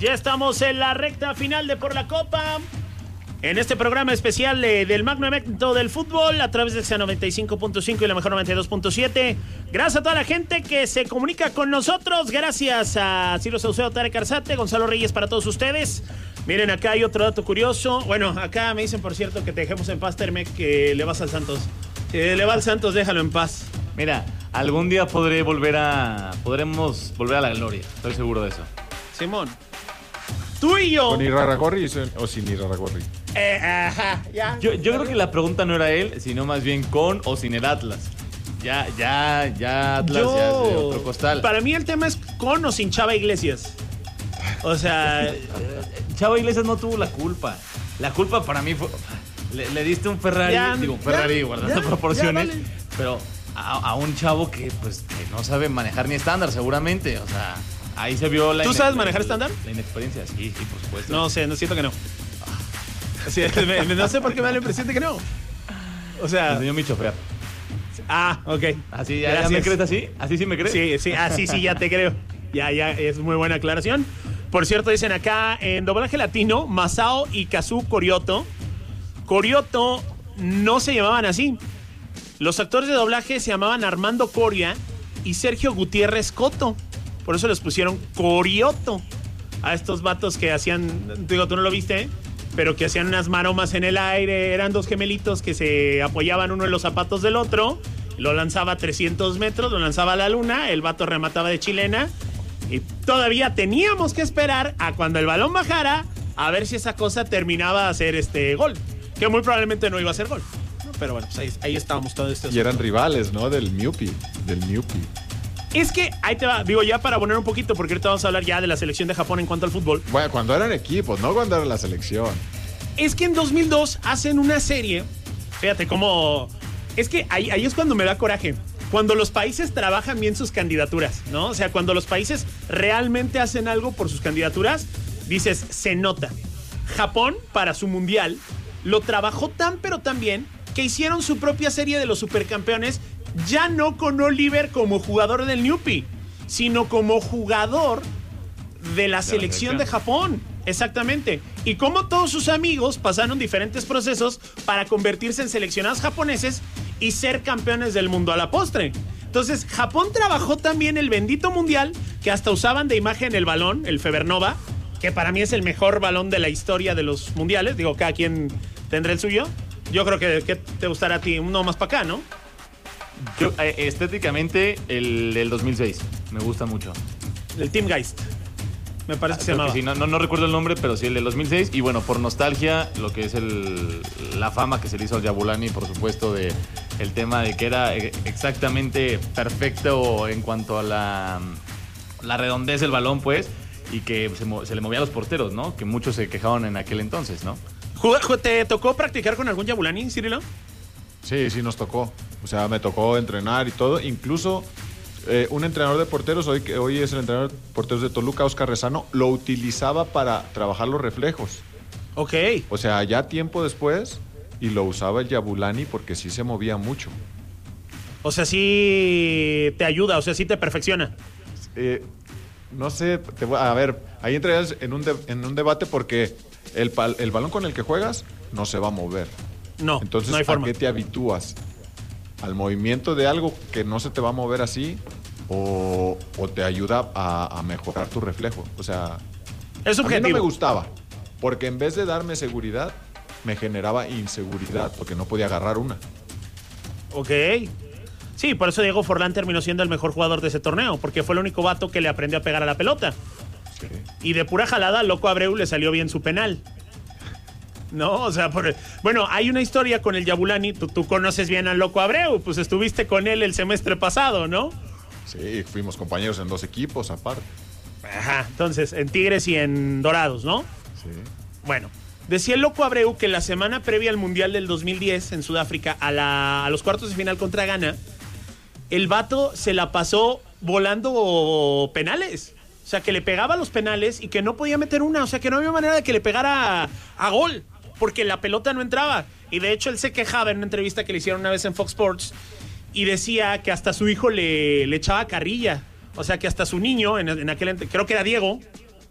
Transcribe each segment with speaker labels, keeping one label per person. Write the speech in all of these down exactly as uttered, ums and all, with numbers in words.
Speaker 1: Ya estamos en la recta final de Por la Copa. En este programa especial de, del magno evento del fútbol a través de X A noventa y cinco punto cinco y la mejor noventa y dos punto siete. Gracias a toda la gente que se comunica con nosotros. Gracias a Ciro Saucedo, Tarek Arzate, Gonzalo Reyes para todos ustedes. Miren, acá hay otro dato curioso. Bueno, acá me dicen, por cierto, que te dejemos en paz, Termec, que le vas al Santos. Que le va al Santos, déjalo en paz.
Speaker 2: Mira, algún día podré volver a... Podremos volver a la gloria. Estoy seguro de eso.
Speaker 1: Simón, tú y yo...
Speaker 3: ¿Con Irarragorri o sin Irarragorri?
Speaker 1: Eh, ajá, ya.
Speaker 2: Yo, yo creo que la pregunta no era él, sino más bien con o sin el Atlas. Ya, ya, ya Atlas
Speaker 1: Yo,
Speaker 2: ya es de otro costal.
Speaker 1: Para mí el tema es con o sin Chava Iglesias. O sea...
Speaker 2: Chava Iglesias no tuvo la culpa. La culpa para mí fue... Le, le diste un Ferrari,
Speaker 1: Ya,
Speaker 2: digo, un Ferrari
Speaker 1: ya,
Speaker 2: guardando
Speaker 1: ya,
Speaker 2: proporciones,
Speaker 1: ya, vale.
Speaker 2: pero a, a un chavo que pues que no sabe manejar ni estándar seguramente, o sea, ahí se vio la...
Speaker 1: ¿Tú
Speaker 2: ine-
Speaker 1: sabes manejar estándar?
Speaker 2: La inexperiencia, sí, sí, por supuesto.
Speaker 1: No sé, no siento que no. Sí, me- me- no sé por qué me da la impresión de que no. O
Speaker 2: Me
Speaker 1: sea...
Speaker 2: enseñó mi chofer.
Speaker 1: Ah, ok.
Speaker 2: ¿Así ya, ya
Speaker 1: Gracias.
Speaker 2: me crees así? ¿Así sí me crees?
Speaker 1: Sí, sí, ah, sí, sí, ya te creo. Ya, ya, es muy buena aclaración. Por cierto, dicen acá, en doblaje latino, Masao y Kazu Korioto. Korioto no se llamaban así. Los actores de doblaje se llamaban Armando Coria y Sergio Gutiérrez Coto. Por eso les pusieron Korioto a estos vatos que hacían, digo, tú no lo viste, pero que hacían unas maromas en el aire. Eran dos gemelitos que se apoyaban uno en los zapatos del otro. Lo lanzaba a trescientos metros, lo lanzaba a la luna, el vato remataba de chilena. Y todavía teníamos que esperar a cuando el balón bajara a ver si esa cosa terminaba a ser este gol. Que muy probablemente no iba a ser gol. ¿no? Pero bueno, pues ahí, ahí estábamos todo este
Speaker 3: Y eran rivales, ¿no? Del Miupi. Del Miupi.
Speaker 1: Es que ahí te va, digo ya para poner un poquito, porque ahorita vamos a hablar ya de la selección de Japón en cuanto al fútbol.
Speaker 3: Bueno, cuando eran equipos, no cuando era la selección.
Speaker 1: Es que en dos mil dos hacen una serie. Fíjate cómo... Es que ahí, ahí es cuando me da coraje. Cuando los países trabajan bien sus candidaturas, ¿no? O sea, cuando los países realmente hacen algo por sus candidaturas, dices, se nota. Japón, para su mundial, lo trabajó tan pero tan bien que hicieron su propia serie de los supercampeones, ya no con Oliver como jugador del Newpi, sino como jugador de la selección de Japón. Exactamente. Y como todos sus amigos pasaron diferentes procesos para convertirse en seleccionados japoneses y ser campeones del mundo a la postre. Entonces, Japón trabajó también el bendito mundial que hasta usaban de imagen el balón, el Febernova, que para mí es el mejor balón de la historia de los mundiales. Digo, cada quien tendrá el suyo. Yo creo que, que te gustará a ti uno más para acá, ¿no?
Speaker 2: Yo, eh, estéticamente, el del dos mil seis. Me gusta mucho.
Speaker 1: El Team Geist. Me parece que se
Speaker 2: Creo
Speaker 1: llamaba.
Speaker 2: que sí, no, no, no recuerdo el nombre, pero sí el del dos mil seis. Y bueno, por nostalgia, lo que es el, la fama que se le hizo al Yabulani, por supuesto, de el tema de que era eh, exactamente perfecto en cuanto a la, la redondez del balón, pues, y que se, mo- se le movía a los porteros, ¿no? Que muchos se quejaban en aquel entonces, ¿no?
Speaker 1: Ju- ¿Te tocó practicar con algún Yabulani, Cirilo?
Speaker 3: Sí, sí nos tocó. O sea, me tocó entrenar y todo. Incluso eh, un entrenador de porteros, hoy, que hoy es el entrenador de porteros de Toluca, Oscar Rezano, lo utilizaba para trabajar los reflejos.
Speaker 1: Ok.
Speaker 3: O sea, ya tiempo después, y lo usaba el Yabulani porque sí se movía mucho.
Speaker 1: O sea, sí te ayuda, o sea, sí te perfecciona.
Speaker 3: Eh, no sé, te voy- a ver, ahí entrarías en un, de- en un debate porque el, pal- el balón con el que juegas no se va a mover.
Speaker 1: No,
Speaker 3: Entonces,
Speaker 1: no hay
Speaker 3: ¿a
Speaker 1: forma.
Speaker 3: qué te habitúas? ¿Al movimiento de algo que no se te va a mover así? ¿O, o te ayuda a, a mejorar tu reflejo? O sea,
Speaker 1: Es
Speaker 3: a mí no
Speaker 1: subjetivo.
Speaker 3: me gustaba, porque en vez de darme seguridad, me generaba inseguridad, porque no podía agarrar una.
Speaker 1: Ok. Sí, por eso Diego Forlán terminó siendo el mejor jugador de ese torneo, porque fue el único vato que le aprendió a pegar a la pelota.
Speaker 3: Sí.
Speaker 1: Y de pura jalada, al Loco Abreu le salió bien su penal. No, o sea, por... bueno, hay una historia con el Yabulani. Tú, tú conoces bien al Loco Abreu, pues estuviste con él el semestre pasado, ¿no?
Speaker 3: Sí, fuimos compañeros en dos equipos aparte.
Speaker 1: Ajá, entonces, en Tigres y en Dorados, ¿no?
Speaker 3: Sí.
Speaker 1: Bueno, decía el Loco Abreu que la semana previa al Mundial del dos mil diez en Sudáfrica, a, la, a los cuartos de final contra Ghana, el vato se la pasó volando penales. O sea, que le pegaba los penales y que no podía meter una. O sea, que no había manera de que le pegara a, a gol, porque la pelota no entraba. Y de hecho él se quejaba en una entrevista que le hicieron una vez en Fox Sports y decía que hasta su hijo le, le echaba carrilla. O sea, que hasta su niño, en, en aquel ent- creo que era Diego,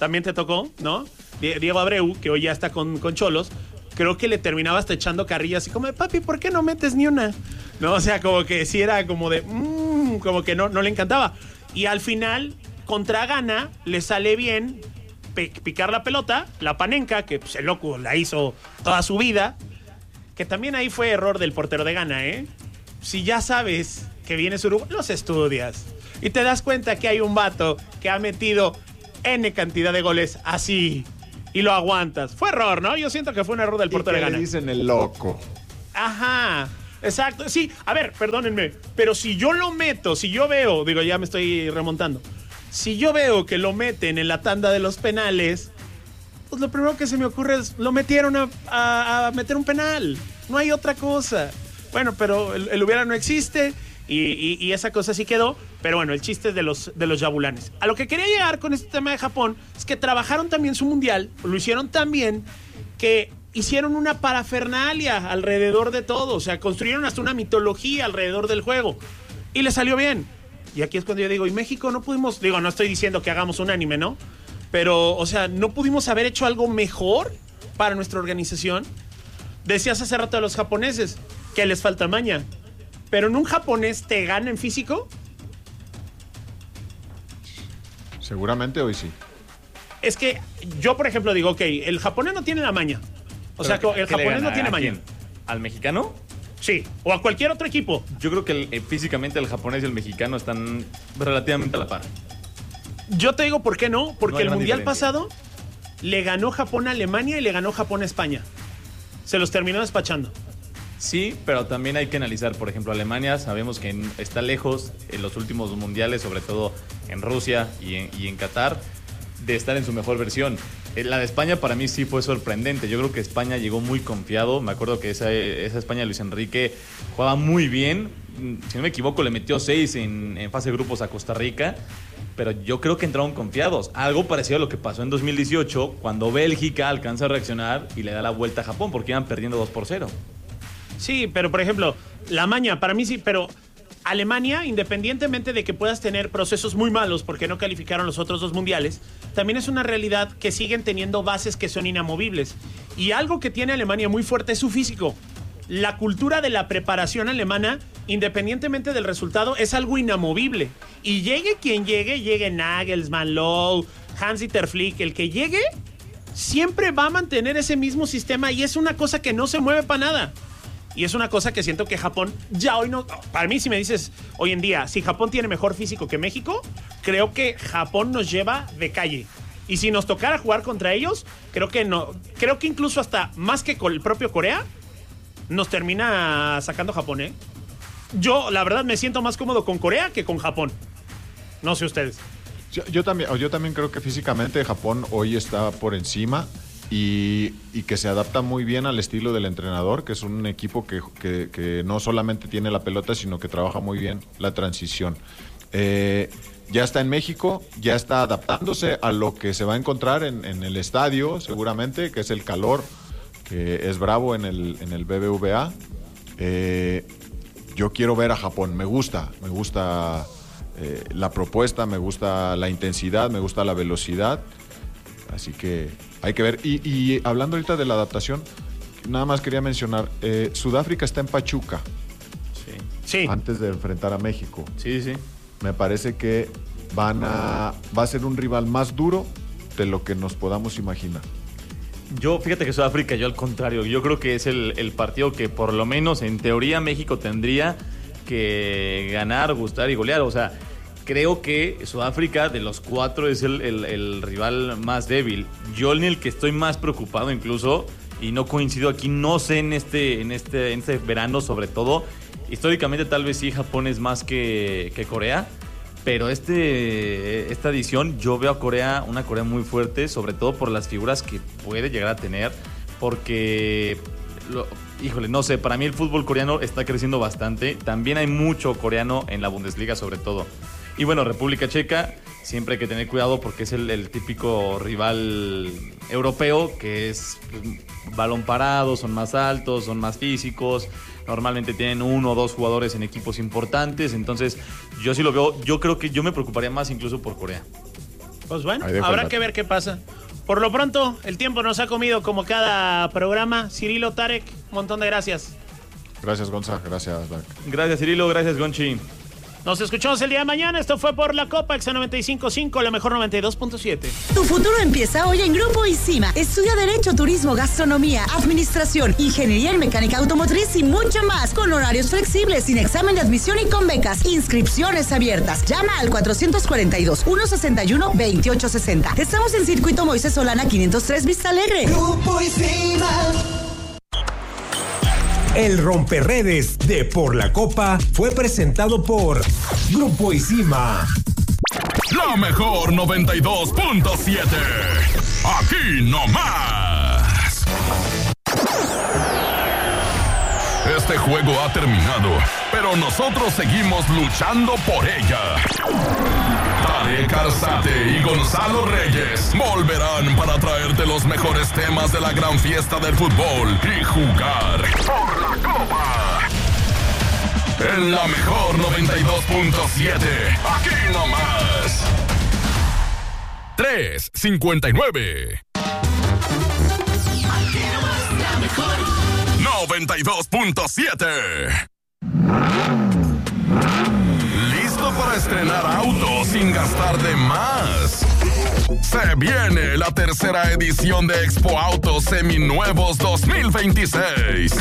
Speaker 1: también te tocó, ¿no? Diego Abreu, que hoy ya está con, con Xolos, creo que le terminaba hasta echando carrilla así como de, papi, ¿por qué no metes ni una? No, o sea, como que sí era como de, mmm, como que no, no le encantaba. Y al final, contra Ghana, le sale bien picar la pelota, la Panenka, que pues, el loco la hizo toda su vida, que también ahí fue error del portero de Ghana, ¿eh? Si ya sabes que vienes Uruguay, los estudias y te das cuenta que hay un vato que ha metido N cantidad de goles así y lo aguantas. Fue error, ¿no? Yo siento que fue un error del portero de Ghana.
Speaker 3: Le dicen el loco.
Speaker 1: Ajá, exacto. Sí, a ver, perdónenme, pero si yo lo meto, si yo veo, digo, ya me estoy remontando, si yo veo que lo meten en la tanda de los penales, pues lo primero que se me ocurre es, lo metieron a, a, a meter un penal. No hay otra cosa. Bueno, pero el, el hubiera no existe y, y, y esa cosa sí quedó. Pero bueno, el chiste es de los, de los yabulanes. A lo que quería llegar con este tema de Japón es que trabajaron también su mundial, lo hicieron tan bien que hicieron una parafernalia alrededor de todo. O sea, construyeron hasta una mitología alrededor del juego y le salió bien. Y aquí es cuando yo digo, ¿y México no pudimos? Digo, no estoy diciendo que hagamos un anime, ¿no? Pero, o sea, ¿no pudimos haber hecho algo mejor para nuestra organización? Decías hace rato de los japoneses que les falta maña, pero en un japonés te gana en físico.
Speaker 3: Seguramente hoy sí.
Speaker 1: Es que yo, por ejemplo, digo, ok, el japonés no tiene la maña. O sea, que el japonés no tiene maña.
Speaker 2: ¿Al mexicano?
Speaker 1: Sí, o a cualquier otro equipo.
Speaker 2: Yo creo que el, eh, físicamente el japonés y el mexicano están relativamente a la par.
Speaker 1: Yo te digo por qué no, porque
Speaker 2: No hay
Speaker 1: el
Speaker 2: gran
Speaker 1: mundial
Speaker 2: diferencia.
Speaker 1: pasado le ganó Japón a Alemania y le ganó Japón a España. Se los terminó despachando.
Speaker 2: Sí, pero también hay que analizar, por ejemplo, Alemania, sabemos que en- está lejos en los últimos mundiales, sobre todo en Rusia y en, y en Qatar, de estar en su mejor versión. Eh, La de España para mí sí fue sorprendente. Yo creo que España llegó muy confiado. Me acuerdo que esa, esa España de Luis Enrique jugaba muy bien. Mm, Si no me equivoco, le metió seis en, en fase de grupos a Costa Rica. Pero yo creo que entraron confiados. Algo parecido a lo que pasó en dos mil dieciocho, cuando Bélgica alcanza a reaccionar y le da la vuelta a Japón, porque iban perdiendo dos por cero.
Speaker 1: Sí, pero por ejemplo, la maña, para mí sí, pero Alemania, independientemente de que puedas tener procesos muy malos porque no calificaron los otros dos mundiales, también es una realidad que siguen teniendo bases que son inamovibles. Y algo que tiene Alemania muy fuerte es su físico. La cultura de la preparación alemana, independientemente del resultado, es algo inamovible. Y llegue quien llegue, llegue Nagelsmann, Lowe, Hans-Dieter Flick, el que llegue, siempre va a mantener ese mismo sistema y es una cosa que no se mueve para nada. Y es una cosa que siento que Japón ya hoy no... Para mí, si me dices hoy en día, si Japón tiene mejor físico que México, creo que Japón nos lleva de calle. Y si nos tocara jugar contra ellos, creo que no... Creo que incluso hasta más que con el propio Corea, nos termina sacando Japón, ¿eh? Yo, la verdad, me siento más cómodo con Corea que con Japón. No sé ustedes.
Speaker 3: Yo, yo también, yo también creo que físicamente Japón hoy está por encima y, y que se adapta muy bien al estilo del entrenador, que es un equipo que, que, que no solamente tiene la pelota, sino que trabaja muy bien la transición. Eh, ya está en México, ya está adaptándose a lo que se va a encontrar en, en el estadio, seguramente, que es el calor, que es bravo en el, en el B B V A. Eh, yo quiero ver a Japón, me gusta, me gusta eh, la propuesta, me gusta la intensidad, me gusta la velocidad, así que hay que ver. Y, y hablando ahorita de la adaptación, nada más quería mencionar, eh, Sudáfrica está en Pachuca,
Speaker 2: Sí,
Speaker 1: Sí.
Speaker 3: antes de enfrentar a México.
Speaker 2: sí, sí.
Speaker 3: Me parece que van a, va a ser un rival más duro de lo que nos podamos imaginar.
Speaker 2: Yo, fíjate que Sudáfrica, yo al contrario, yo creo que es el, el partido que por lo menos en teoría México tendría que ganar, gustar y golear. O sea, creo que Sudáfrica de los cuatro es el, el- el rival más débil. Yo en el que estoy más preocupado incluso, y no coincido aquí, no sé en este, en este, en este verano sobre todo, históricamente tal vez sí Japón es más que, que Corea. Pero este, esta edición yo veo a Corea, una Corea muy fuerte, sobre todo por las figuras que puede llegar a tener, porque, lo- híjole, no sé, para mí el fútbol coreano está creciendo bastante, también hay mucho coreano en la Bundesliga sobre todo. Y bueno, República Checa, siempre hay que tener cuidado porque es el, el típico rival europeo, que es pues, balón parado, son más altos, son más físicos, normalmente tienen uno o dos jugadores en equipos importantes, entonces yo sí lo veo, yo creo que yo me preocuparía más incluso por Corea.
Speaker 1: Pues bueno, habrá que ver qué pasa. Por lo pronto, el tiempo nos ha comido como cada programa. Cirilo, Tarek, un montón de gracias.
Speaker 3: Gracias, Gonza. Gracias, Doc.
Speaker 2: Gracias, Cirilo. Gracias, Gonchi.
Speaker 1: Nos escuchamos el día de mañana. Esto fue por la Copa Exa noventa y cinco punto cinco, la mejor noventa y dos punto siete.
Speaker 4: Tu futuro empieza hoy en Grupo ISIMA. Estudia Derecho, Turismo, Gastronomía, Administración, Ingeniería en Mecánica Automotriz y mucho más. Con horarios flexibles, sin examen de admisión y con becas. Inscripciones abiertas. Llama al cuatrocientos cuarenta y dos, ciento sesenta y uno, veintiocho sesenta. Estamos en Circuito Moisés Solana quinientos tres Vista Alegre.
Speaker 5: Grupo ISIMA. El romperredes de Por la Copa fue presentado por Grupo ISIMA.
Speaker 6: La mejor noventa y dos punto siete. Aquí nomás. Este juego ha terminado, pero nosotros seguimos luchando por ella. Tarek Arzate y Gonzalo Reyes volverán para traerte los mejores temas de la gran fiesta del fútbol y jugar por la Copa. En la mejor noventa y dos punto siete, aquí nomás. tres cincuenta y nueve. Aquí nomás, la mejor noventa y dos punto siete. Para estrenar autos sin gastar de más. Se viene la tercera edición de Expo Autos Seminuevos dos mil veintiséis.